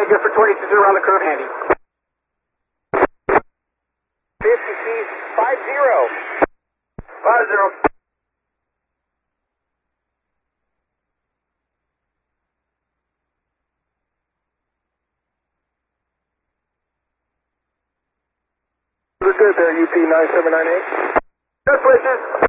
good for 22 around the curve, handy. 50 feet, 50. 50. Good there, UP 9798. Good switches.